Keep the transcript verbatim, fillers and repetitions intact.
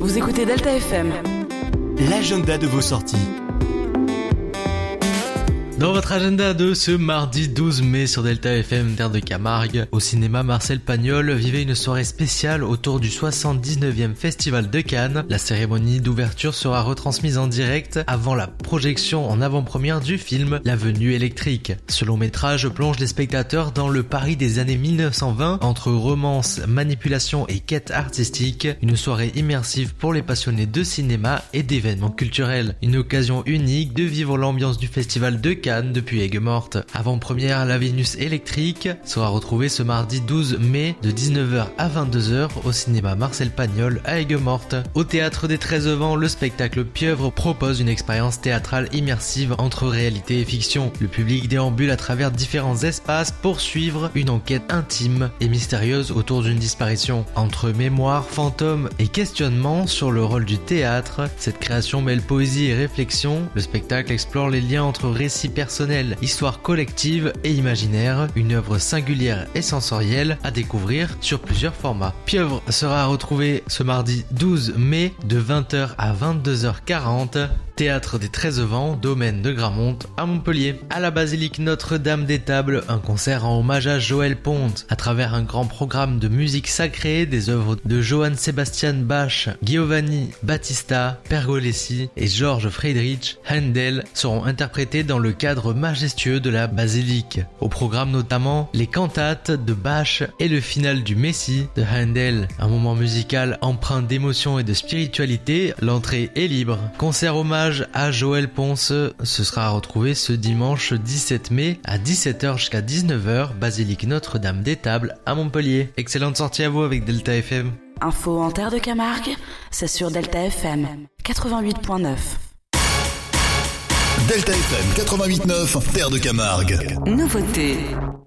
Vous écoutez Delta F M. L'agenda de vos sorties. Dans votre agenda de ce mardi douze mai sur Delta F M, terre de Camargue, au cinéma Marcel Pagnol vivait une soirée spéciale autour du soixante-dix-neuvième Festival de Cannes. La cérémonie d'ouverture sera retransmise en direct avant la projection en avant-première du film La Venue électrique. Ce long métrage plonge les spectateurs dans le Paris des années mille neuf cent vingt, entre romance, manipulation et quête artistique. Une soirée immersive pour les passionnés de cinéma et d'événements culturels. Une occasion unique de vivre l'ambiance du Festival de Cannes depuis Aigues-Mortes. Avant-première, La Vénus électrique sera retrouvée ce mardi douze mai de dix-neuf heures à vingt-deux heures au cinéma Marcel Pagnol à Aigues-Mortes. Au théâtre des treize vents, le spectacle Pieuvre propose une expérience théâtrale immersive entre réalité et fiction. Le public déambule à travers différents espaces pour suivre une enquête intime et mystérieuse autour d'une disparition. Entre mémoire, fantômes et questionnement sur le rôle du théâtre, cette création mêle poésie et réflexion. Le spectacle explore les liens entre récits personnelle, histoire collective et imaginaire, une œuvre singulière et sensorielle à découvrir sur plusieurs formats. Pieuvre sera à retrouver ce mardi douze mai de vingt heures à vingt-deux heures quarante. Théâtre des treize vents, domaine de Gramont à Montpellier. À la basilique Notre-Dame des Tables, un concert en hommage à Joël Ponte. À travers un grand programme de musique sacrée, des œuvres de Johann Sebastian Bach, Giovanni Battista, Pergolesi et George Friedrich Händel seront interprétés dans le cadre majestueux de la basilique. Au programme notamment les cantates de Bach et le final du Messie de Händel. Un moment musical empreint d'émotion et de spiritualité, l'entrée est libre. Concert hommage à Joël Ponce, ce sera à retrouver ce dimanche dix-sept mai à dix-sept heures jusqu'à dix-neuf heures, basilique Notre-Dame des Tables à Montpellier. Excellente sortie à vous avec Delta F M. Info en terre de Camargue, c'est sur Delta F M quatre-vingt-huit point neuf. Delta F M quatre-vingt-huit point neuf, terre de Camargue. Nouveauté.